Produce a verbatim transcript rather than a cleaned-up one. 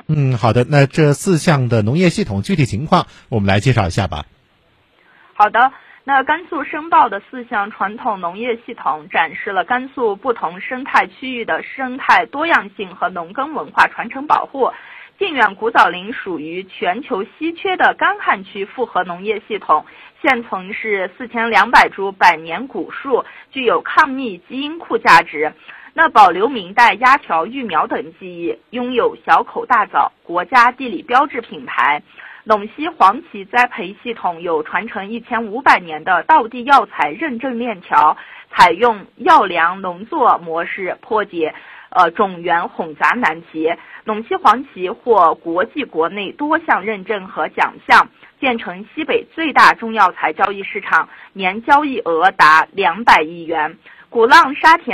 嗯，好的，那这四项的农业系统具体情况，我们来介绍一下吧。 好的，那甘肃申报的四项传统农业系统展示了甘肃不同生态区域的生态多样性和农耕文化传承保护。靖远古枣林属于全球稀缺的干旱区复合农业系统，现存是四千两百株百年古树，具有抗逆基因库价值。那保留明代压条育苗等技艺，拥有小口大枣国家地理标志品牌。陇西黄芪栽培系统有传承一千五百年的道地药材认证链条，采用药粮农作模式破解呃种源混杂难题。陇西黄芪获国际国内多项认证和奖项，建成西北最大中药材交易市场，年交易额达两百亿元。鼓浪沙田